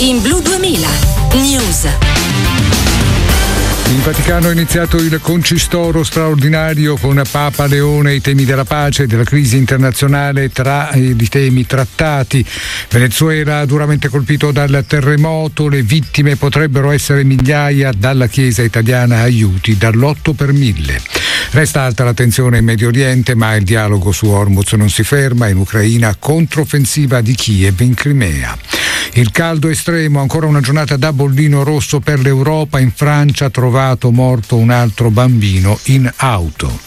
in Blu 2000 News. In Vaticano è iniziato il concistoro straordinario con Papa Leone, i temi della pace e della crisi internazionale tra i temi trattati. Venezuela duramente colpito dal terremoto, le vittime potrebbero essere migliaia, dalla Chiesa italiana aiuti dall'8 per 1000. Resta alta la tensione in Medio Oriente, ma il dialogo su Hormuz non si ferma. In Ucraina controffensiva di Kiev in Crimea. Il caldo estremo, ancora una giornata da bollino rosso per l'Europa. In Francia trovato morto un altro bambino in auto.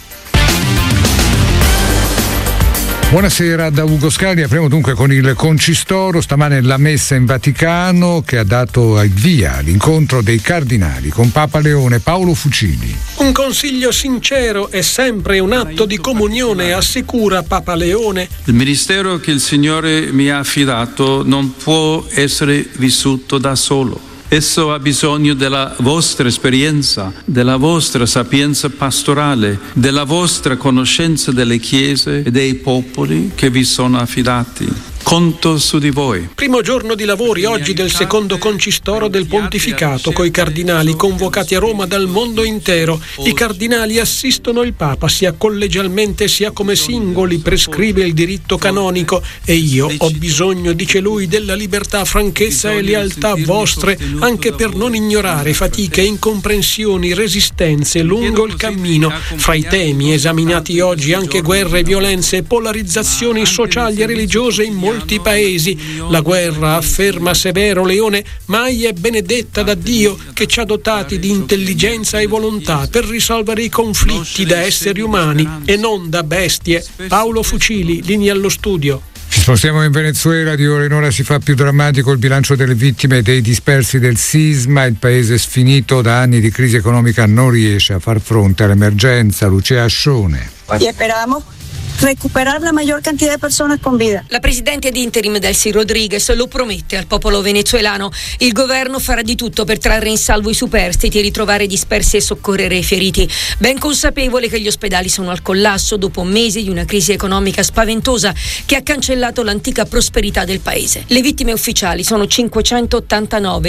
Buonasera da Ugo Scali, apriamo dunque con il concistoro. Stamane la messa in Vaticano che ha dato il via all'incontro dei cardinali con Papa Leone. Paolo Fucili. Un consiglio sincero è sempre un atto di comunione, assicura Papa Leone. Il ministero che il Signore mi ha affidato non può essere vissuto da solo. Esso ha bisogno della vostra esperienza, della vostra sapienza pastorale, della vostra conoscenza delle chiese e dei popoli che vi sono affidati. Conto su di voi. Primo giorno di lavori oggi del secondo concistoro del pontificato, coi cardinali convocati a Roma dal mondo intero. I cardinali assistono il Papa sia collegialmente sia come singoli, prescrive il diritto canonico. E io ho bisogno, dice lui, della libertà, franchezza e lealtà vostre, anche per non ignorare fatiche, incomprensioni, resistenze lungo il cammino. Fra i temi esaminati oggi anche guerre, violenze e polarizzazioni sociali e religiose in molti paesi. La guerra, afferma Severo Leone, mai è benedetta da Dio, che ci ha dotati di intelligenza e volontà per risolvere i conflitti da esseri umani e non da bestie. Paolo Fucili, linea allo studio. Ci spostiamo in Venezuela, di ora in ora si fa più drammatico il bilancio delle vittime e dei dispersi del sisma. Il paese sfinito da anni di crisi economica non riesce a far fronte all'emergenza. Lucia Ascione. Y esperamos recuperar la mayor cantidad de personas con vida. La presidente di interim Delcy Rodriguez lo promette al popolo venezuelano. Il governo farà di tutto per trarre in salvo i superstiti e ritrovare i dispersi e soccorrere i feriti, ben consapevole che gli ospedali sono al collasso dopo mesi di una crisi economica spaventosa che ha cancellato l'antica prosperità del paese. Le vittime ufficiali sono 589,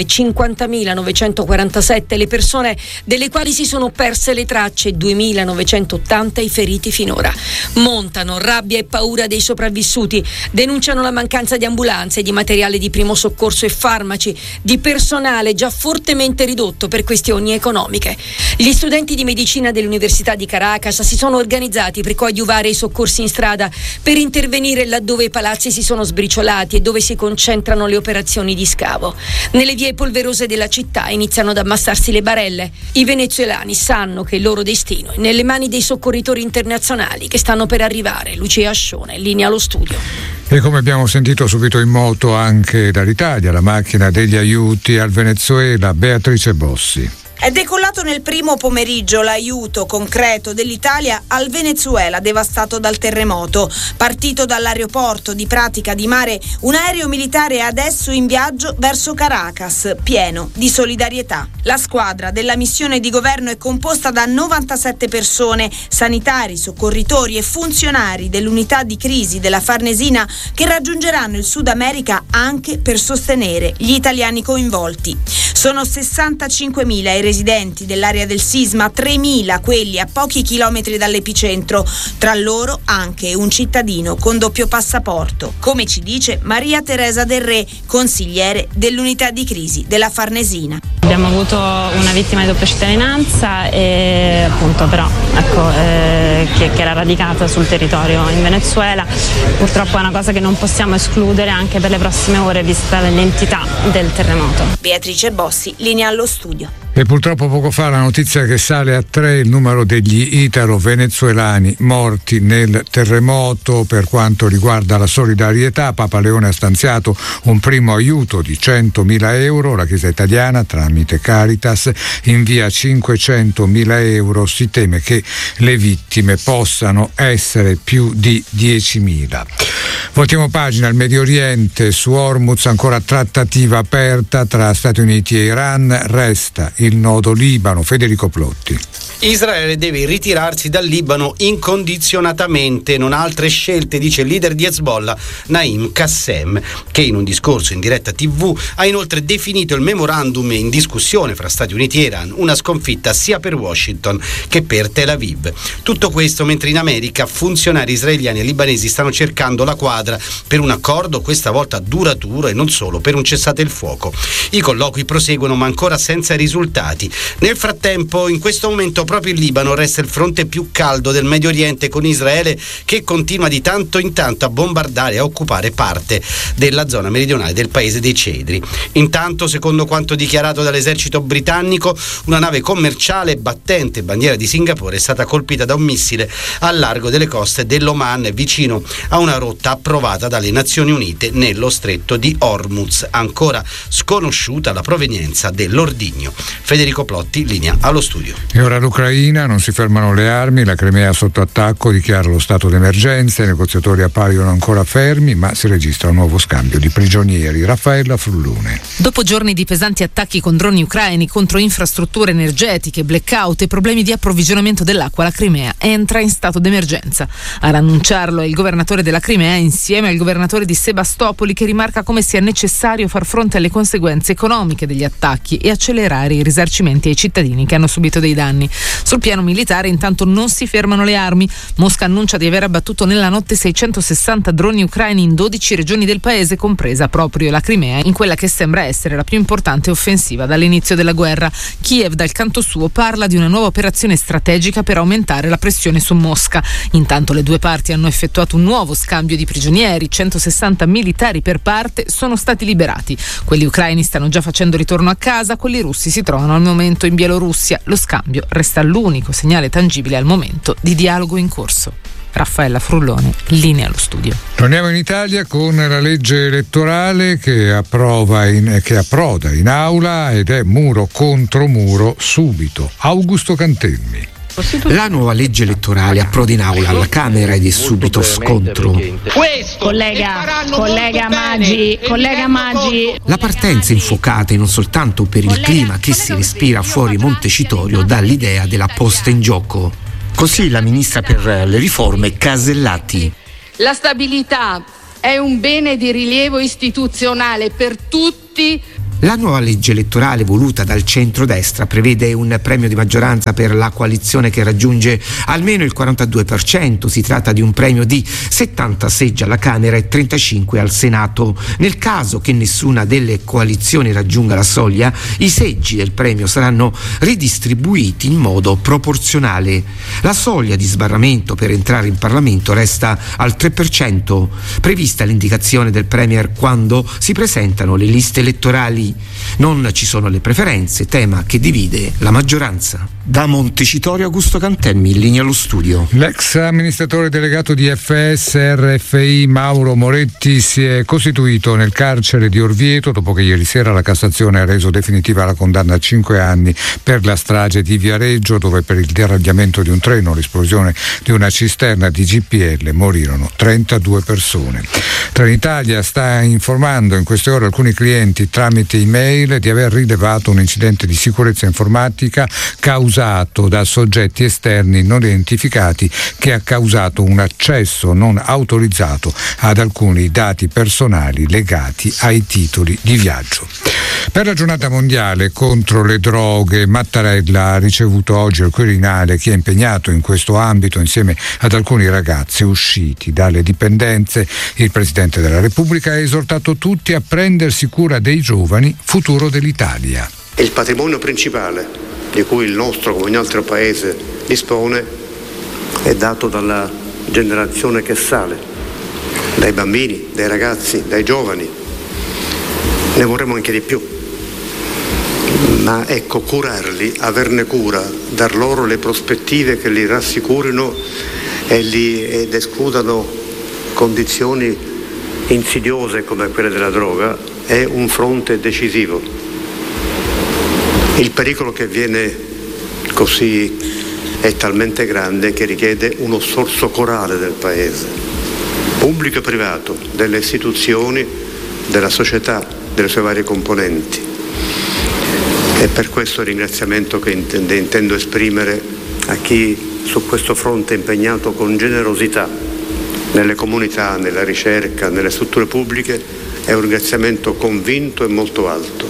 50.947 le persone delle quali si sono perse le tracce, 2.980 i feriti finora. Montano rabbia e paura dei sopravvissuti, denunciano la mancanza di ambulanze, di materiale di primo soccorso e farmaci, di personale già fortemente ridotto per questioni economiche. Gli studenti di medicina dell'Università di Caracas si sono organizzati per coadiuvare i soccorsi in strada, per intervenire laddove i palazzi si sono sbriciolati e dove si concentrano le operazioni di scavo. Nelle vie polverose della città iniziano ad ammassarsi le barelle. I venezuelani sanno che il loro destino è nelle mani dei soccorritori internazionali che stanno per arrivare. Lucia Ascione, linea allo studio. E come abbiamo sentito subito in moto anche dall'Italia, la macchina degli aiuti al Venezuela, Beatrice Bossi. È decollato nel primo pomeriggio l'aiuto concreto dell'Italia al Venezuela devastato dal terremoto. Partito dall'aeroporto di Pratica di Mare, un aereo militare è adesso in viaggio verso Caracas, pieno di solidarietà. La squadra della missione di governo è composta da 97 persone, sanitari, soccorritori e funzionari dell'unità di crisi della Farnesina, che raggiungeranno il Sud America anche per sostenere gli italiani coinvolti. Sono 65.000 i residenti dell'area del sisma, 3.000 quelli a pochi chilometri dall'epicentro, tra loro anche un cittadino con doppio passaporto, come ci dice Maria Teresa Del Re, consigliere dell'unità di crisi della Farnesina. Abbiamo avuto una vittima di doppia cittadinanza e appunto però che era radicata sul territorio in Venezuela. Purtroppo è una cosa che non possiamo escludere anche per le prossime ore vista l'entità del terremoto. Beatrice Bossi, linea allo studio. E purtroppo poco fa la notizia che sale a 3 il numero degli italo-venezuelani morti nel terremoto. Per quanto riguarda la solidarietà, Papa Leone ha stanziato un primo aiuto di 100.000 euro. La Chiesa italiana, tramite Caritas, invia 500.000 euro. Si teme che le vittime possano essere più di 10.000. Voltiamo pagina al Medio Oriente. Su Hormuz ancora trattativa aperta tra Stati Uniti e Iran. Resta il nodo Libano. Federico Plotti. Israele deve ritirarsi dal Libano incondizionatamente, non ha altre scelte, dice il leader di Hezbollah Naim Qassem, che in un discorso in diretta TV ha inoltre definito il memorandum in discussione fra Stati Uniti e Iran una sconfitta sia per Washington che per Tel Aviv. Tutto questo mentre in America funzionari israeliani e libanesi stanno cercando la quadra per un accordo, questa volta duraturo, e non solo per un cessate il fuoco. I colloqui proseguono ma ancora senza risultati. Nel frattempo, in questo momento proprio il Libano resta il fronte più caldo del Medio Oriente, con Israele che continua di tanto in tanto a bombardare e a occupare parte della zona meridionale del paese dei Cedri. Intanto, secondo quanto dichiarato dall'esercito britannico, una nave commerciale battente bandiera di Singapore è stata colpita da un missile al largo delle coste dell'Oman, vicino a una rotta approvata dalle Nazioni Unite nello stretto di Hormuz. Ancora sconosciuta la provenienza dell'ordigno. Federico Plotti, linea allo studio. E ora l'Ucraina, non si fermano le armi, la Crimea sotto attacco, dichiara lo stato d'emergenza, i negoziatori appaiono ancora fermi, ma si registra un nuovo scambio di prigionieri. Raffaella Frullone. Dopo giorni di pesanti attacchi con droni ucraini contro infrastrutture energetiche, blackout e problemi di approvvigionamento dell'acqua, la Crimea entra in stato d'emergenza. A annunciarlo è il governatore della Crimea insieme al governatore di Sebastopoli, che rimarca come sia necessario far fronte alle conseguenze economiche degli attacchi e accelerare i risarcimenti ai cittadini che hanno subito dei danni. Sul piano militare intanto non si fermano le armi. Mosca annuncia di aver abbattuto nella notte 660 droni ucraini in 12 regioni del paese, compresa proprio la Crimea, in quella che sembra essere la più importante offensiva dall'inizio della guerra. Kiev dal canto suo parla di una nuova operazione strategica per aumentare la pressione su Mosca. Intanto le due parti hanno effettuato un nuovo scambio di prigionieri, 160 militari per parte sono stati liberati. Quelli ucraini stanno già facendo ritorno a casa, quelli russi si trovano al momento in Bielorussia. Lo scambio resta l'unico segnale tangibile al momento di dialogo in corso. Raffaella Frullone, linea allo studio. Torniamo in Italia con la legge elettorale che approda in aula, ed è muro contro muro subito. Augusto Cantemmi. La nuova legge elettorale approda in aula alla Camera ed è subito scontro. Collega Maggi. La partenza è infuocata non soltanto per il clima che si respira fuori Montecitorio dall'idea della posta in gioco. Così la ministra per le riforme Casellati. La stabilità è un bene di rilievo istituzionale per tutti. La nuova legge elettorale voluta dal centrodestra prevede un premio di maggioranza per la coalizione che raggiunge almeno il 42%. Si tratta di un premio di 70 seggi alla Camera e 35 al Senato. Nel caso che nessuna delle coalizioni raggiunga la soglia, i seggi del premio saranno ridistribuiti in modo proporzionale. La soglia di sbarramento per entrare in Parlamento resta al 3%, prevista l'indicazione del Premier quando si presentano le liste elettorali. Non ci sono le preferenze, tema che divide la maggioranza. Da Montecitorio, Augusto Cantemmi, in linea allo studio. L'ex amministratore delegato di FS-RFI Mauro Moretti si è costituito nel carcere di Orvieto dopo che ieri sera la Cassazione ha reso definitiva la condanna a 5 anni per la strage di Viareggio, dove per il deragliamento di un treno, l'esplosione di una cisterna di GPL, morirono 32 persone. Trenitalia sta informando in queste ore alcuni clienti tramite email di aver rilevato un incidente di sicurezza informatica causato da soggetti esterni non identificati, che ha causato un accesso non autorizzato ad alcuni dati personali legati ai titoli di viaggio. Per la giornata mondiale contro le droghe, Mattarella ha ricevuto oggi al Quirinale chi è impegnato in questo ambito insieme ad alcuni ragazzi usciti dalle dipendenze. Il Presidente della Repubblica ha esortato tutti a prendersi cura dei giovani, futuro dell'Italia. Il patrimonio principale di cui il nostro, come ogni altro paese, dispone è dato dalla generazione che sale, dai bambini, dai ragazzi, dai giovani. Ne vorremmo anche di più, ma ecco, curarli, averne cura, dar loro le prospettive che li rassicurino ed escludano condizioni insidiose come quelle della droga è un fronte decisivo. Il pericolo che viene così è talmente grande che richiede uno sforzo corale del Paese, pubblico e privato, delle istituzioni, della società, delle sue varie componenti. E per questo il ringraziamento che intendo esprimere a chi su questo fronte è impegnato con generosità nelle comunità, nella ricerca, nelle strutture pubbliche, è un ringraziamento convinto e molto alto.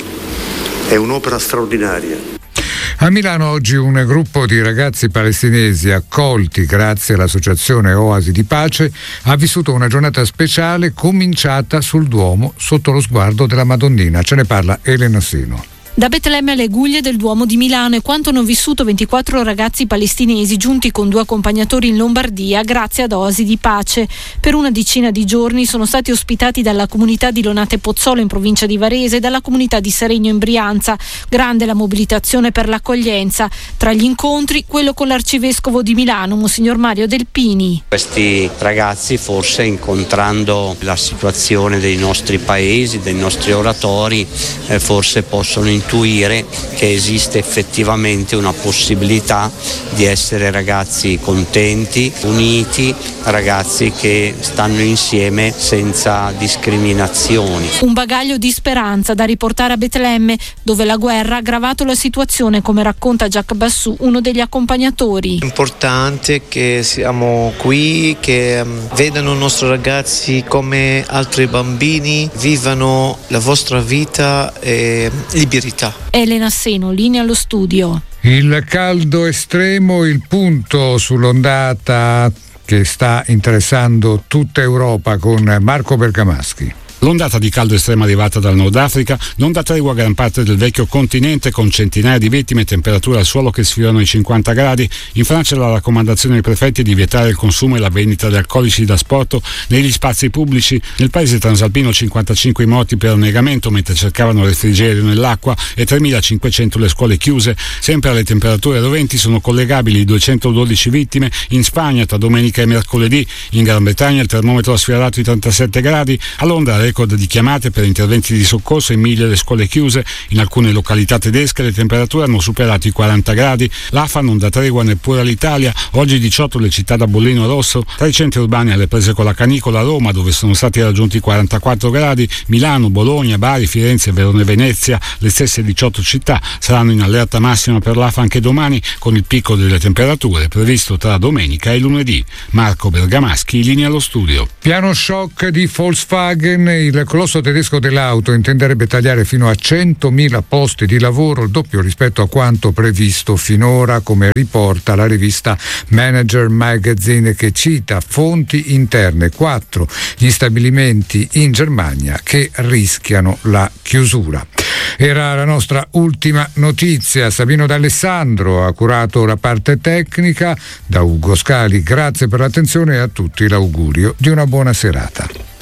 È un'opera straordinaria. A Milano oggi un gruppo di ragazzi palestinesi accolti grazie all'associazione Oasi di Pace ha vissuto una giornata speciale cominciata sul Duomo sotto lo sguardo della Madonnina. Ce ne parla Elena Seno. Da Betlemme alle Guglie del Duomo di Milano è quanto hanno vissuto 24 ragazzi palestinesi giunti con 2 accompagnatori in Lombardia grazie ad Oasi di Pace. Per una decina di giorni sono stati ospitati dalla comunità di Lonate Pozzolo in provincia di Varese e dalla comunità di Seregno in Brianza. Grande la mobilitazione per l'accoglienza. Tra gli incontri quello con l'arcivescovo di Milano, Monsignor Mario Delpini. Questi ragazzi, forse incontrando la situazione dei nostri paesi, dei nostri oratori, forse possono intuire che esiste effettivamente una possibilità di essere ragazzi contenti, uniti, ragazzi che stanno insieme senza discriminazioni. Un bagaglio di speranza da riportare a Betlemme, dove la guerra ha aggravato la situazione, come racconta Jacques Bassou, uno degli accompagnatori. È importante che siamo qui, che vedano i nostri ragazzi come altri bambini, vivano la vostra vita e libertà. Elena Seno, linea allo studio. Il caldo estremo, il punto sull'ondata che sta interessando tutta Europa con Marco Bergamaschi. L'ondata di caldo estremo arrivata dal Nord Africa non dà tregua a gran parte del vecchio continente, con centinaia di vittime e temperature al suolo che sfiorano i 50 gradi. In Francia la raccomandazione ai prefetti è di vietare il consumo e la vendita di alcolici da asporto negli spazi pubblici. Nel paese transalpino 55 morti per annegamento mentre cercavano refrigerio nell'acqua e 3.500 le scuole chiuse. Sempre alle temperature roventi sono collegabili 212 vittime in Spagna tra domenica e mercoledì. In Gran Bretagna il termometro ha sfiorato i 37 gradi. A Londra record di chiamate per interventi di soccorso e 1.000 le scuole chiuse. In alcune località tedesche le temperature hanno superato i 40 gradi. L'AFA non dà tregua neppure all'Italia. Oggi 18 le città da bollino rosso, tra i centri urbani alle prese con la canicola Roma, dove sono stati raggiunti 44 gradi, Milano, Bologna, Bari, Firenze, Verona e Venezia, le stesse 18 città saranno in allerta massima per l'AFA anche domani, con il picco delle temperature previsto tra domenica e lunedì. Marco Bergamaschi, linea allo studio. Piano shock di Volkswagen. Il colosso tedesco dell'auto intenderebbe tagliare fino a 100.000 posti di lavoro, il doppio rispetto a quanto previsto finora, come riporta la rivista Manager Magazine, che cita fonti interne. 4 gli stabilimenti in Germania che rischiano la chiusura. Era la nostra ultima notizia. Sabino D'Alessandro ha curato la parte tecnica. Da Ugo Scali grazie per l'attenzione e a tutti l'augurio di una buona serata.